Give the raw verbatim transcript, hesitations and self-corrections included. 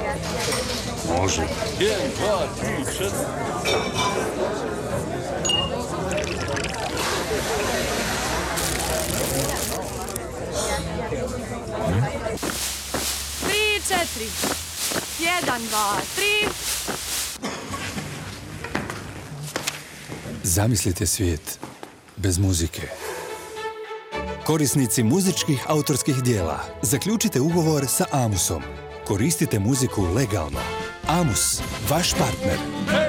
Može. Jedan, dva, tri, četiri. Tri, četiri. Jedan, dva, tri. Zamislite svijet bez muzike. Korisnici muzičkih autorskih dijela, zaključite ugovor sa Amusom. Koristite muziku legalno. Amus, vaš partner.